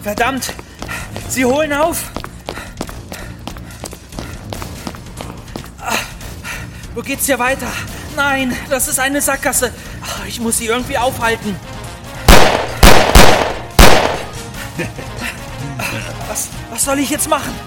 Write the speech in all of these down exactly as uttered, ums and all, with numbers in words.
Verdammt! Sie holen auf! Wo geht's hier weiter? Nein, das ist eine Sackgasse. Ach, ich muss sie irgendwie aufhalten. Was, was soll ich jetzt machen?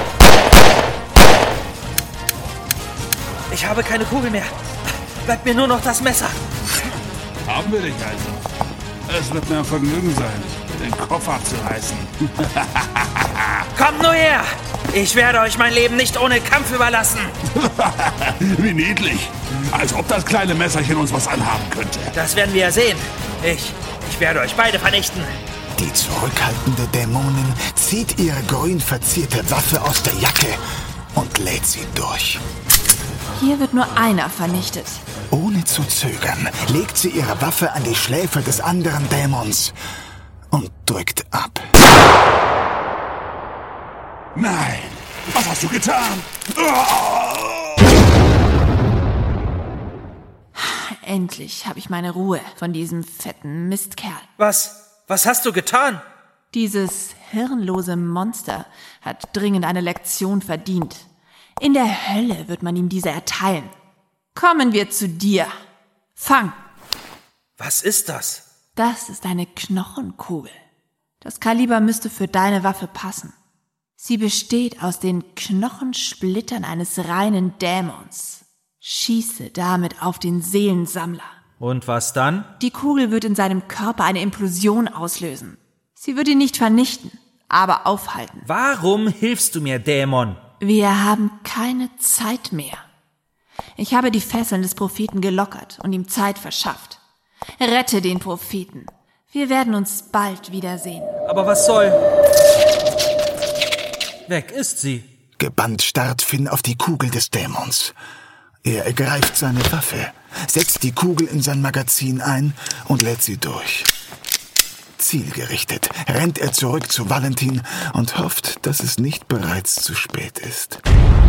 Ich habe keine Kugel mehr. Bleibt mir nur noch das Messer. Haben wir dich also? Es wird mir ein Vergnügen sein, dir den Kopf abzureißen. Kommt nur her! Ich werde euch mein Leben nicht ohne Kampf überlassen. Wie niedlich. Als ob das kleine Messerchen uns was anhaben könnte. Das werden wir ja sehen. Ich, ich werde euch beide vernichten. Die zurückhaltende Dämonin zieht ihre grün verzierte Waffe aus der Jacke und lädt sie durch. Hier wird nur einer vernichtet. Ohne zu zögern legt sie ihre Waffe an die Schläfe des anderen Dämons und drückt ab. Nein! Was hast du getan? Endlich habe ich meine Ruhe von diesem fetten Mistkerl. Was? Was hast du getan? Dieses hirnlose Monster hat dringend eine Lektion verdient. In der Hölle wird man ihm diese erteilen. Kommen wir zu dir. Fang! Was ist das? Das ist eine Knochenkugel. Das Kaliber müsste für deine Waffe passen. Sie besteht aus den Knochensplittern eines reinen Dämons. Schieße damit auf den Seelensammler. Und was dann? Die Kugel wird in seinem Körper eine Implosion auslösen. Sie wird ihn nicht vernichten, aber aufhalten. Warum hilfst du mir, Dämon? Wir haben keine Zeit mehr. Ich habe die Fesseln des Propheten gelockert und ihm Zeit verschafft. Rette den Propheten. Wir werden uns bald wiedersehen. Aber was soll... Weg ist sie. Gebannt starrt Finn auf die Kugel des Dämons. Er ergreift seine Waffe, setzt die Kugel in sein Magazin ein und lädt sie durch. Zielgerichtet rennt er zurück zu Valentin und hofft, dass es nicht bereits zu spät ist.